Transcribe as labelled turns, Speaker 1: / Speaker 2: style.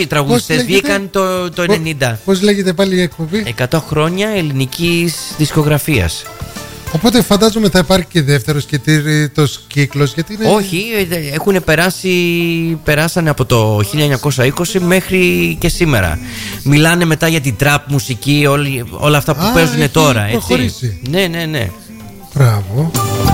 Speaker 1: Οι τραγουδιστές βγήκαν το 90.
Speaker 2: Πώς λέγεται πάλι η εκπομπή?
Speaker 1: 100 χρόνια ελληνικής δισκογραφίας.
Speaker 2: Οπότε φαντάζομαι θα υπάρχει και δεύτερος και τρίτος κύκλος, γιατί είναι...
Speaker 1: Όχι, περάσανε από το 1920 μέχρι και σήμερα. Μιλάνε μετά για την τραπ μουσική, όλα αυτά που παίζουν τώρα, έτσι.
Speaker 2: Προχωρήσει.
Speaker 1: Ναι.
Speaker 2: Μπράβο.